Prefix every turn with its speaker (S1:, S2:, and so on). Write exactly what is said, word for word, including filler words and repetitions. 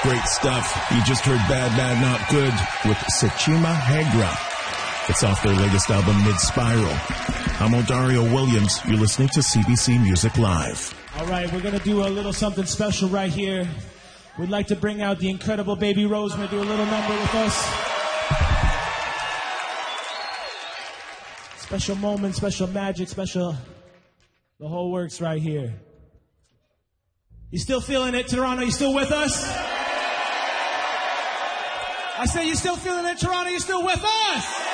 S1: Great stuff. You just heard Bad, Bad, Not Good with Sechima Hegra. It's off their latest album, Mid-Spiral. I'm Odario Williams. You're listening to C B C Music Live.
S2: All right, we're going to do a little something special right here. We'd like to bring out the incredible Baby Rose. We're going to do a little number with us. Special moment, special magic, special... The whole works right here. You still feeling it, Toronto? You still with us? I say you still feeling it, Toronto? You still with us?